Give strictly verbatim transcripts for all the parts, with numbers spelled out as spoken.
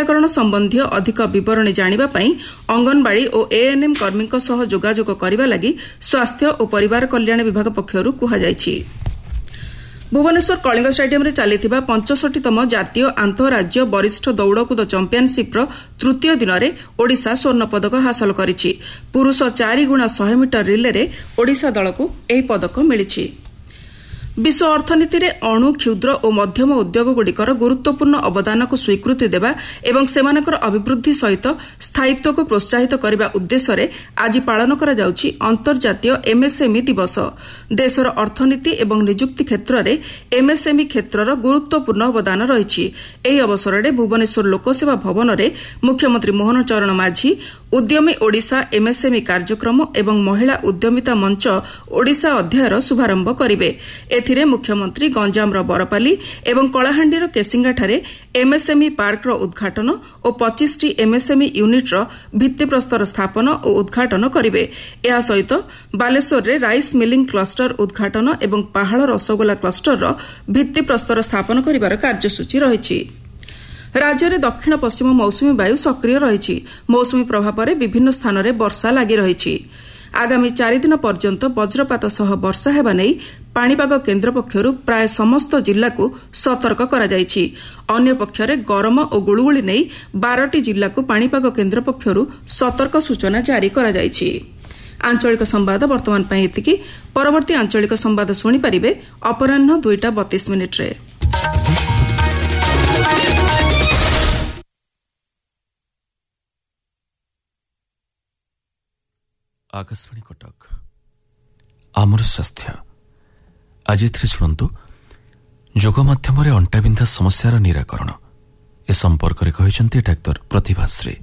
ଟିକାकरण संबंधी अधिक विवरणी जानिबा पई अंगनवाड़ी और एएनएम कर्मी सह जोगाजोग करने लगी स्वास्थ्य और परिवार कल्याण विभाग पक्षरु कुहा जायछि। भुवनेश्वर कलिंग स्टेडियम रे चलीथिबा पचसठीतम जातीय आंतरराज्य वरिष्ठ दौड़कुद चैंपियनशिप तृतीय दिन में ओडिशा स्वर्ण पदक हासिल करिछि। पुरुष चारि गुणा सौ मीटर रिले रे ओडिशा दल को एही पदक मिलिछि। विश्व अर्थनीति रे अणु क्षुद्र और मध्यम उद्योगगुड़िकर गुरुत्वपूर्ण अवदान को स्वीकृति देवा एवं सेमानकर अभिवृद्धि सहित स्थायित्व को प्रोत्साहित करने उद्देश्य रे आज पालन करा जाउछि अंतर्जातीय एमएसएमई दिवस। देशर अर्थनीति एवं निजुक्ति क्षेत्र में एमएसएमई क्षेत्रर गुरुत्वपूर्ण अवदान रही। एही अवसर में भुवनेश्वर लोकसेवा भवन में मुख्यमंत्री मोहन चरण माझी उद्यमी ओडिशा एमएसएमई कार्यक्रम एवं महिला उद्यमिता मंच ओडिशा अध्यायर शुभारंभ करिवे। एथिरे मुख्यमंत्री गंजामर बरपाली एवं कलाहांडीर केसिंगाठारे एमएसएमई पार्कर उद्घाटन और पच्चीस टी एमएसएमई यूनिट्र भित्तिप्रस्तर स्थापन और उद्घाटन करिवे। एहा सहित बालेश्वर रे राइस मिलिंग क्लस्टर उद्घाटन एवं पहाड़ रसगोला क्लस्टर भित्तिप्रस्तर स्थापन करिवार कार्यसूची रहिछि। राज्य में दक्षिण पश्चिम मौसुमी वायु सक्रिय रही। मौसुमी प्रभाव में विभिन्न स्थान में वर्षा लगी रही। आगामी चारि दिन पर्यंत वज्रपात सह वर्षा हेबा नै पाणीपाग केन्द्र पक्षरु प्राय समस्त जिल्ला को सतर्क करा जायछि। अन्य पक्षरे गरम और गुळुगुळी नै बारह जिल्ला को पाणीपाग केन्द्र पक्षरु सतर्क सूचना जारी करा जायछि। आंचलिक संवाद वर्तमान पई एतिकी। परवर्ती आंचलिक संवाद सुनि परिबे अपराह्न दुईटा बत्तीस मिनिट रे। आकाशवाणी कटक आमर स्वास्थ्य आज शुणु जोग माध्यम अंटाबिंधा समस्यार निराकरण ए संपर्क में कहते डाक्तर प्रतिभाश्री।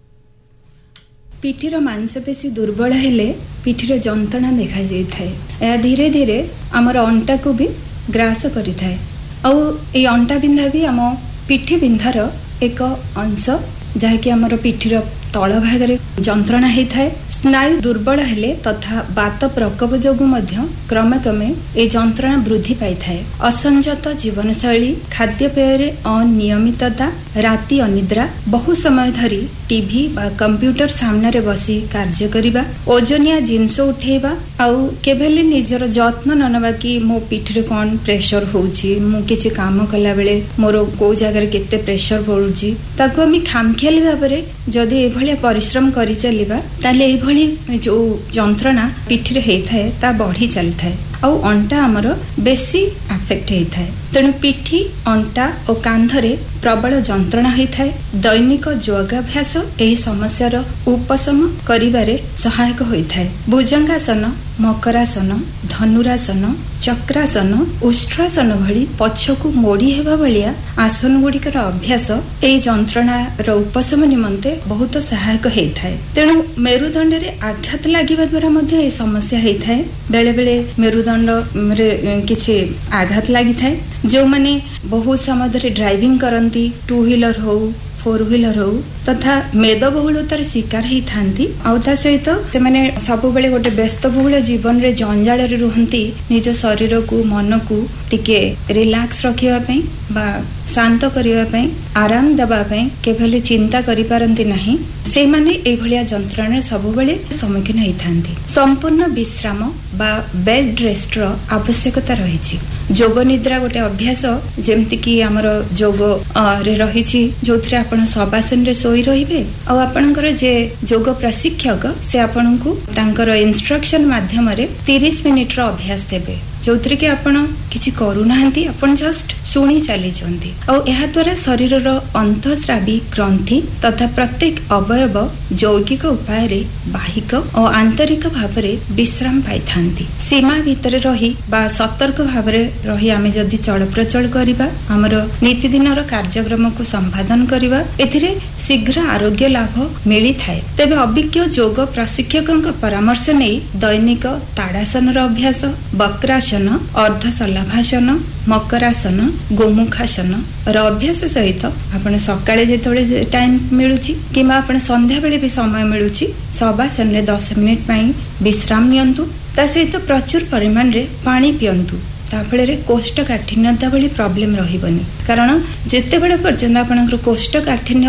पिठीर मांसपेशी दुर्बल हेले पिठीर जंत्रणा देखा जाए। यह धीरे धीरे आमर अंटा को भी ग्रास करिथाए। आउ ए अंटा बिंधा भी आम पिठी बिंधार एक अंश जहाँकि आमर पिठीर तल भाग जंत्रणा होता है। स्नायु दुर्बल हेले तथा बात प्रकोप जोगु मध्य क्रमे क्रमे ए जंत्रणा वृद्धि पाई थाए। असंजत जीवनशैली, खाद्यपेय अनियमितता, राति अनिद्रा, बहु समय धरी टीवी बा कंप्यूटर सामने रे बसी कार्य करिबा, ओजनिया जिनस उठेबा आउ केबेले निजर जत्न ननबा कि मो पिठरे कोन प्रेशर होउची, मु किछि काम कला बेले मोर को जगह केते प्रेशर पड़ुची, ताको आमी खामखियाली भाबरे जदि एभलिया परिश्रम करि चलिबा ताले एभली जो जंत्रणा पिठरे हेइथाए ता बढ़ी चलथाए आउ अंटा हमर बेसी अफेक्ट हेइथाए। तेणु पिठी, अंटा और कांधरे प्रबल जंत्रणा होता है। दैनिक योगाभ्यास एही समस्यार उपशम करिबारे सहायक होता है। भुजंगासन, मकरासन, धनुरासन, चक्रासन, उष्ट्रासन भली पछकु मोड़ी हेबा भलिया आसन गुड़िकर अभ्यास एही जंत्रणार उपशम निमंते बहुत सहायक होता है। तेणु मेरुदंड रे आघात लागिबा द्वारा मध्ये ए समस्या होता है। बेले बेले मेरुदंड रे किछि आघात लागि थाए। जो माने बहुत समय धरि ड्राइविंग करती, टू व्हीलर हो, फोर व्हीलर हो तथा मेदबहुलतार शिकार ही थांती। आउ ता सहित से माने सब बेले गोटे व्यस्तबहुल जीवन रे जंजाल रे रुहंती। निज शरीर को, मन को टिके रिलैक्स रखिबा पई बा शांत करिबा पई, आराम देबा पई केवल चिंता करि पारंती नाही। से माने ए भलिया जंत्रणा सब बेले सम्मुखीन होई थांती। संपूर्ण विश्राम बा बेड रेस्ट रो आवश्यकता रहिछि। जोग निद्रा गोटे अभ्यास जेमति कि हमर जोग रे रहिछि, जोथरे आपण सबासन रे सोई रहिबे आ आपणकर जे जोग प्रशिक्षक से आपणको तांकर इंस्ट्रक्शन माध्यम रे तीस मिनिट रो अभ्यास देबे, जोथरे कि आपण किछि करू नाहंती, आपण जस्ट सुनी चली जंती। आ एहा द्वारा शरीर रो अंतःस्रावी ग्रंथि तथा प्रत्येक अवयव जौगिक उपाय रे बाहिक और आंतरिक भाव रे विश्राम पाई थांती। सीमा भीतर रही बा सतर्क भाव रे रही आमे जदि चल प्रचल करिबा, हमर नीतिदिनर कार्यक्रम को संपादन करिबा, एथिरे शीघ्र आरोग्य लाभ मिली थाए। तेबे अभिज्ञ योग प्रशिक्षकक परामर्श नै दैनिक ताड़ासन रो अभ्यास, वक्रासन, अर्धशलभासन, मकरासन, गोमुखासन रो अभ्यास सहित आपण सकाळे जेतबेले टाइम मिलुची किमा आपण संध्या बेले भी समय मिलुची सबासन रे दस मिनिट पई विश्राम नियंतु। ता सहित प्रचुर परिमाण रे पानी पियंतु। ताफଳରେ कोष्ठकाठिन्यता भली प्रॉब्लम रहिबनी, कारण जेते बेले पर्यंत आपनकर कोष्ठकाठिन्य